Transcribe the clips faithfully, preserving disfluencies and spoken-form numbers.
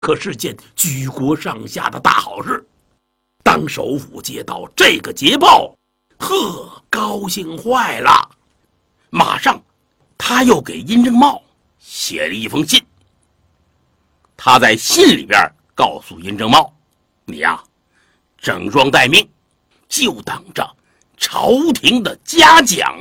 可是件举国上下的大好事。当首府接到这个捷报，呵，高兴坏了。马上他又给殷正茂写了一封信。他在信里边告诉殷正茂，你呀，整装待命，就等着朝廷的嘉奖。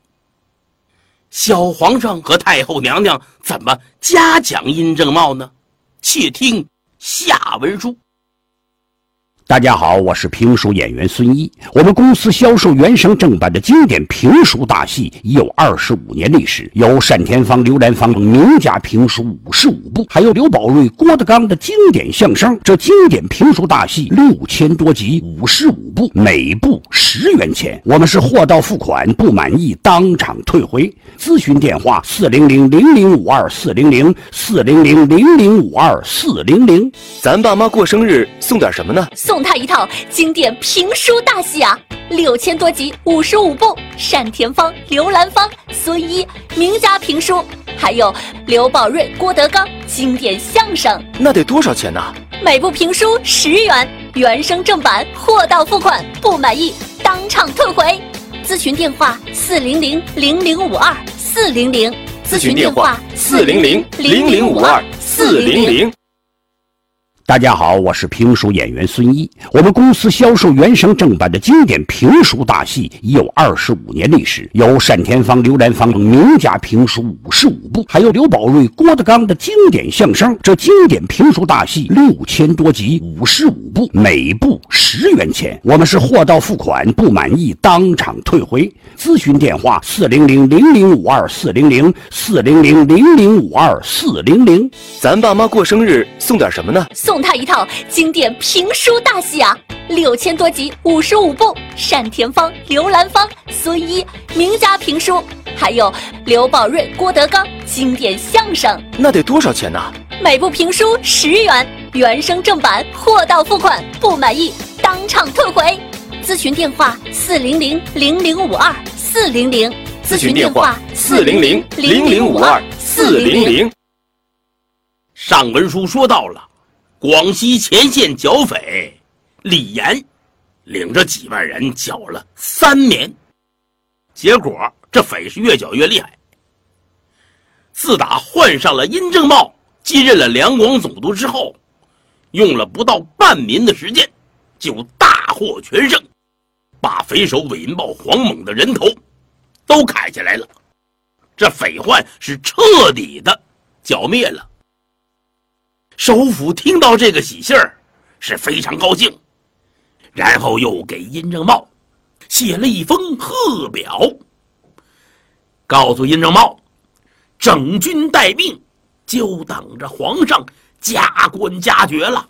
小皇上和太后娘娘怎么嘉奖殷正茂呢？且听下文书。 大家好，我是评书演员孙一。我们公司销售原声正版的经典评书大戏已有二十五年历史，有单田芳、刘兰芳等名家评书五十五部，还有刘宝瑞、郭德纲的经典相声。这经典评书大戏六千多集，五十五部，每部十元钱。我们是货到付款，不满意当场退回。咨询电话：四零零零零五二四零零四零零零零五二四零零。 咱爸妈过生日送点什么呢？ 送他一套经典评书大戏啊，六千多集，五十五部，单田芳、刘兰芳、孙一名家评书，还有刘宝瑞、郭德纲经典相声。 那得多少钱呢？ 每部评书十元，原声正版，货到付款，不满意当场退回。咨询电话：四零零零零五二四零零。 咨询电话：四零零零零五二四零零。 大家好，我是评书演员孙一。我们公司销售原声正版的经典评书大戏已有二十五年历史，有单田芳、刘兰芳等名家评书五十五部，还有刘宝瑞、郭德纲的经典相声。这经典评书大戏六千多集，五十五部，每部十元钱。我们是货到付款，不满意当场退回。咨询电话：四零零零零五二四零零四零零零零五二四零零。 咱爸妈过生日送点什么呢？ 送他一套经典评书大戏啊，六千多集，五十五部，单田芳、刘兰芳、孙一名家评书，还有刘宝瑞、郭德纲经典相声。 那得多少钱呢？ 每部评书十元，原声正版，货到付款，不满意当场退回。咨询电话：四零零零零五二四零零。 咨询电话：四零零零零五二四零零。 上文书说到了广西前线剿匪李岩领着几万人剿了三年，结果这匪是越剿越厉害。自打换上了殷正茂继任了两广总督之后，用了不到半年的时间就大获全胜，把匪首韦银豹黄猛的人头都砍下来了，这匪患是彻底的剿灭了。首府听到这个喜信儿是非常高兴，然后又给殷正茂写了一封贺表，告诉殷正茂整军待命，就等着皇上加官加爵了。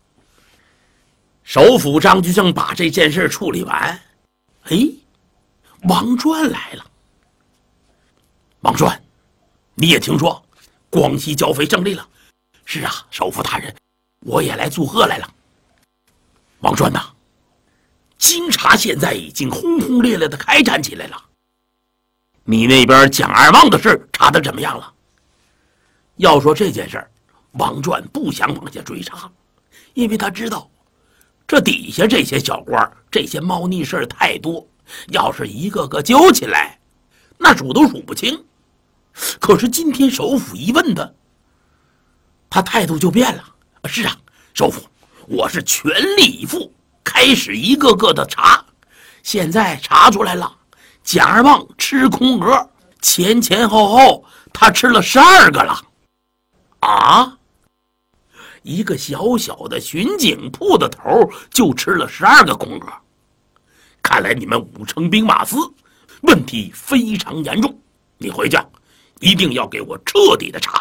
首府张居正把这件事处理完，哎，王传来了。王传，你也听说广西剿匪胜利了？是啊，首府大人，我也来祝贺来了。王传呐，京察现在已经轰轰烈烈的开展起来了。你那边蒋二旺的事查得怎么样了？要说这件事，王传不想往下追查，因为他知道这底下这些小官这些猫腻事太多，要是一个个揪起来，那数都数不清。可是今天首府一问他，他态度就变了。是啊，首府，我是全力以赴，开始一个个的查。现在查出来了，蒋二旺吃空鹅，前前后后他吃了十二个了。啊，一个小小的巡警铺的头就吃了十二个空鹅，看来你们武城兵马司问题非常严重，你回去一定要给我彻底的查。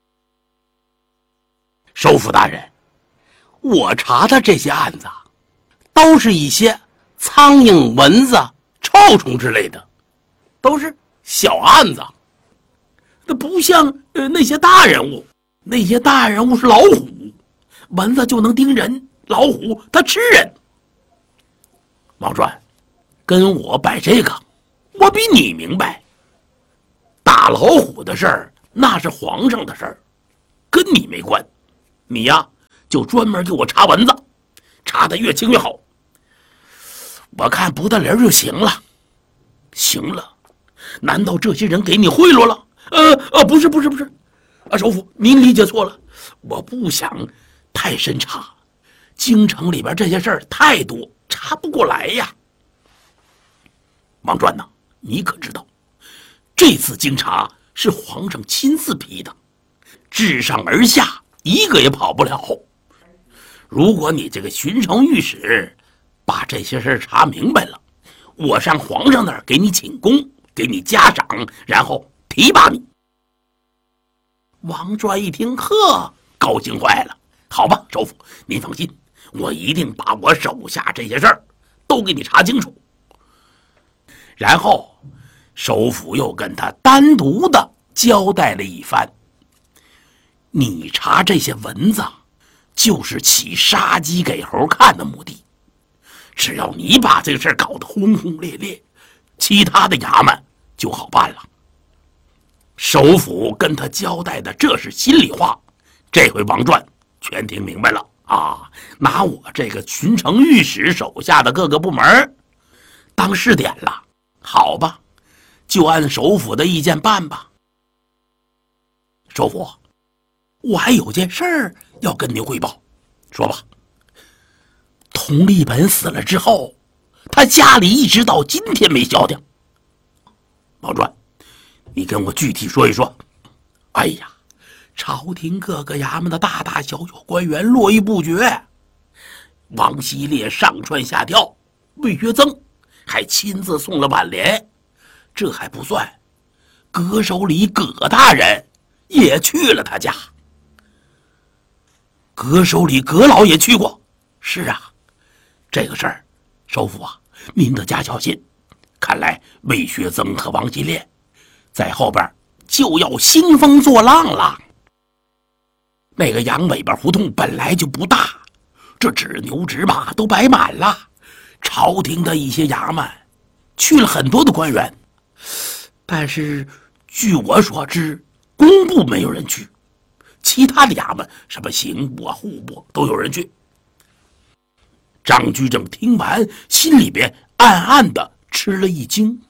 首府大人，我查的这些案子都是一些苍蝇、蚊子、臭虫之类的，都是小案子，那不像呃那些大人物。那些大人物是老虎，蚊子就能叮人，老虎它吃人。王传，跟我摆这个，我比你明白。打老虎的事儿那是皇上的事儿，跟你没关。你呀， 就专门给我查文字，查得越清越好。我看不得了就行了。行了，难道这些人给你贿赂了？呃呃，不是不是不是，啊，首府您理解错了，我不想太深查，京城里边这些事儿太多，查不过来呀。王传呐，你可知道，这次京察是皇上亲自批的，自上而下一个也跑不了。如果你这个巡城御史把这些事查明白了，我上皇上那儿给你请功，给你嘉赏，然后提拔你。王传一听，呵，高兴坏了。好吧，首府，您放心，我一定把我手下这些事儿都给你查清楚。然后首府又跟他单独的交代了一番。你查这些文字，就是起杀鸡给猴看的目的。只要你把这个事搞得轰轰烈烈，其他的衙门就好办了。首府跟他交代的这是心里话，这回王传全听明白了啊！拿我这个巡城御史手下的各个部门当试点了。好吧，就按首府的意见办吧。首府，我还有件事儿要跟您汇报。说吧。佟立本死了之后，他家里一直到今天没消停。王传，你跟我具体说一说。哎呀，朝廷各个衙门的大大小小官员络绎不绝，王希烈上蹿下跳，魏学增还亲自送了挽联。这还不算，阁手里葛大人也去了他家。阁手里葛老也去过。是啊，这个事儿，首府啊，您得加小心。看来魏学增和王希烈在后边就要兴风作浪了。那个羊尾巴胡同本来就不大，这纸牛纸马都摆满了。朝廷的一些衙门去了很多的官员，但是据我所知，工部没有人去，其他的衙门什么刑部啊、户部都有人去。张居正听完，心里边暗暗的吃了一惊。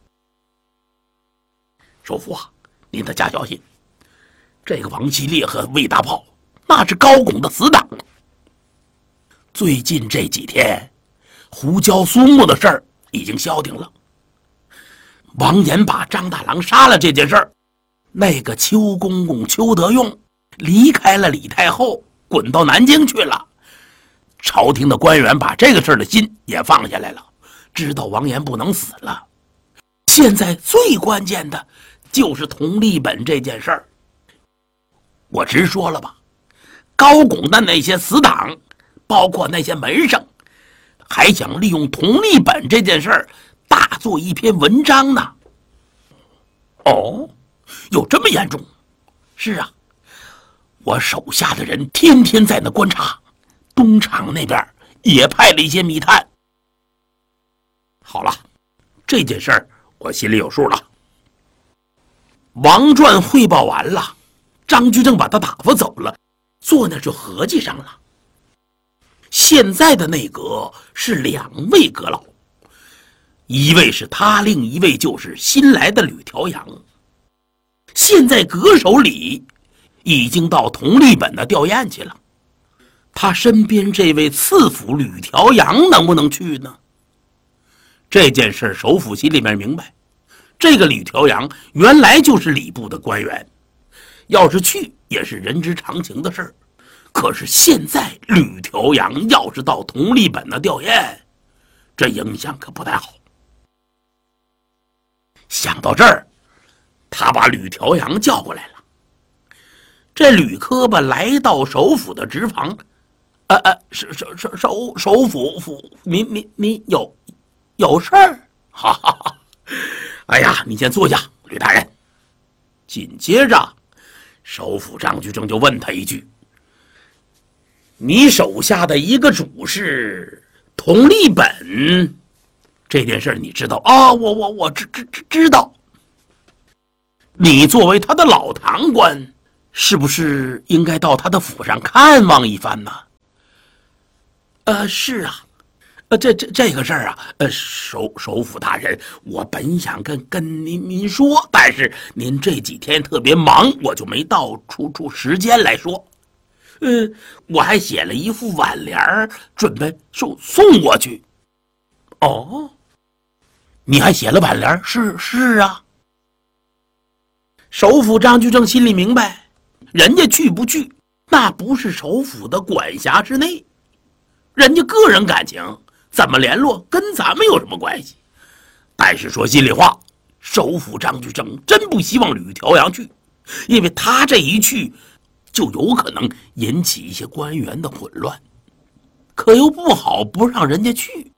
首府啊，您得加小心，这个王希烈和魏大炮那是高拱的死党。最近这几天胡椒苏木的事儿已经消停了，王延把张大郎杀了这件事儿，那个邱公公邱德用离开了李太后，滚到南京去了。朝廷的官员把这个事儿的心也放下来了，知道王延不能死了。现在最关键的就是佟立本这件事儿。我直说了吧，高拱的那些死党，包括那些门生，还想利用佟立本这件事儿大做一篇文章呢。哦，有这么严重？是啊，我手下的人天天在那观察，东厂那边也派了一些密探。好了，这件事儿我心里有数了。王传汇报完了，张居正把他打发走了，坐那就合计上了。现在的内阁是两位阁老，一位是他，另一位就是新来的吕调阳。现在阁手里已经到佟立本的吊唁去了，他身边这位次辅吕调阳能不能去呢？这件事首府心里面明白，这个吕调阳原来就是礼部的官员，要是去也是人之常情的事儿。可是现在吕调阳要是到佟立本的吊唁，这影响可不太好。想到这儿，他把吕调阳叫过来了。这吕科吧来到首府的直房，呃呃，首首首首首府府，您您您有有事儿？哈哈哈！哎呀，你先坐下，吕大人。紧接着，首府张居正就问他一句：“你手下的一个主事佟立本，这件事你知道啊？”“我我我知知知知道。”“你作为他的老堂官，是不是应该到他的府上看望一番呢？” 呃，是啊，呃，这这这个事儿啊，呃，首首府大人，我本想跟跟您您说，但是您这几天特别忙，我就没到出出时间来说。呃，我还写了一副挽联儿，准备送送过去。哦，你还写了挽联？是是啊。首府张居正心里明白，人家去不去，那不是首府的管辖之内，人家个人感情怎么联络，跟咱们有什么关系？但是说心里话，首府张居正真不希望吕调阳去，因为他这一去，就有可能引起一些官员的混乱，可又不好不让人家去。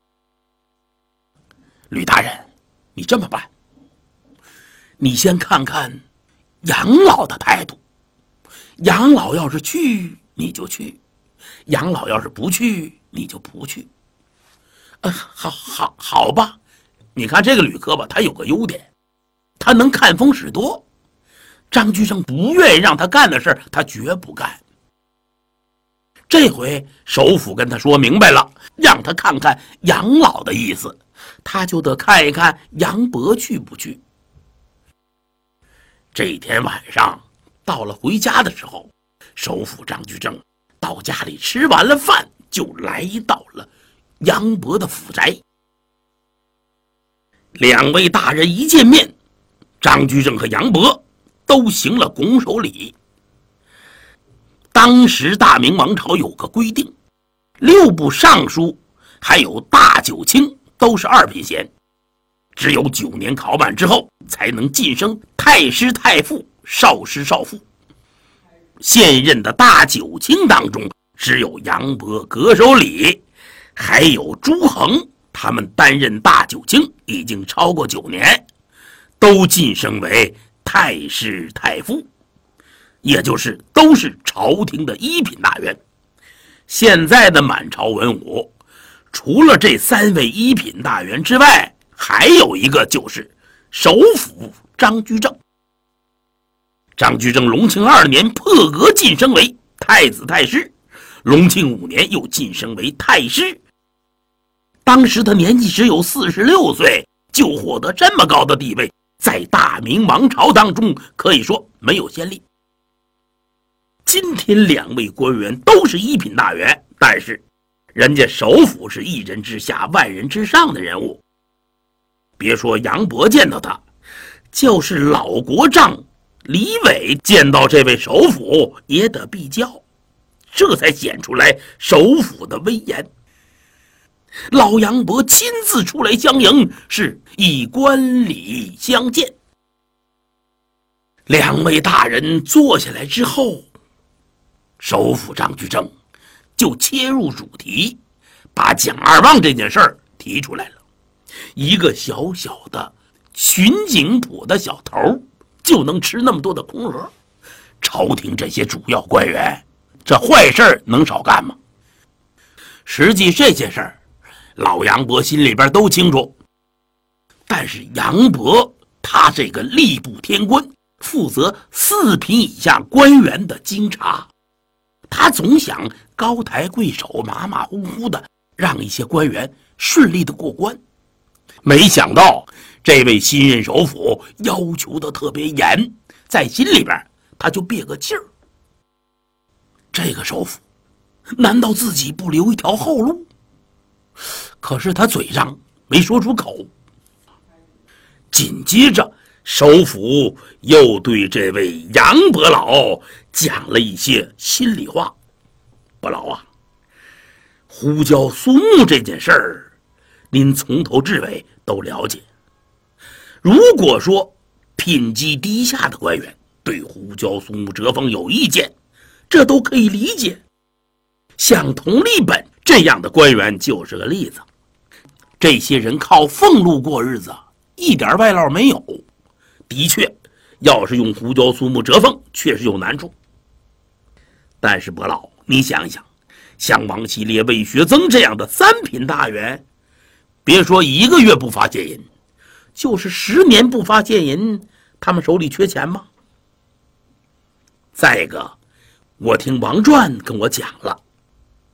吕大人，你这么办，你先看看杨老的态度，杨老要是去你就去，杨老要是不去你就不去。呃，好好好吧，你看这个吕科吧，他有个优点，他能看风使舵。张居正不愿意让他干的事儿，他绝不干。这回首府跟他说明白了，让他看看杨老的意思，他就得看一看杨伯去不去。这一天晚上到了回家的时候，首府张居正到家里吃完了饭，就来到了杨伯的府宅。两位大人一见面，张居正和杨伯都行了拱手礼。当时大明王朝有个规定，六部尚书还有大九卿都是二品衔，只有九年考满之后才能晋升太师、太傅、少师、少傅。现任的大九卿当中，只有杨伯、葛守礼还有朱衡，他们担任大九卿已经超过九年，都晋升为太师、太傅，也就是都是朝廷的一品大员。现在的满朝文武，除了这三位一品大员之外，还有一个就是首辅张居正。张居正隆庆二年破格晋升为太子太师，隆庆五年又晋升为太师。当时他年纪只有四十六岁，就获得这么高的地位，在大明王朝当中可以说没有先例。今天两位官员都是一品大员，但是人家首辅是一人之下万人之上的人物。别说杨伯见到他，就是老国丈李伟见到这位首辅也得避叫，这才显出来首辅的威严。老杨伯亲自出来相迎，是以冠礼相见。两位大人坐下来之后，首辅张居正就切入主题，把蒋二望这件事儿提出来了。一个小小的巡警捕的小头就能吃那么多的空额，朝廷这些主要官员，这坏事能少干吗？实际这些事儿老杨伯心里边都清楚，但是杨伯他这个吏部天官，负责四品以下官员的经察，他总想高抬贵手，马马虎虎的让一些官员顺利的过关。没想到这位新任首辅要求的特别严，在心里边他就憋个气儿。这个首辅难道自己不留一条后路？可是他嘴上没说出口。紧接着首辅又对这位杨伯老讲了一些心里话。伯老啊，胡椒苏木这件事儿您从头至尾都了解，如果说品级低下的官员对胡椒苏木折封有意见，这都可以理解。像佟立本这样的官员就是个例子，这些人靠俸禄过日子，一点外劳没有。的确，要是用胡椒苏木折封，确实有难处。但是伯老，你想想，像王希烈、魏学增这样的三品大员，别说一个月不发现银，就是十年不发现银，他们手里缺钱吗？再一个，我听王传跟我讲了，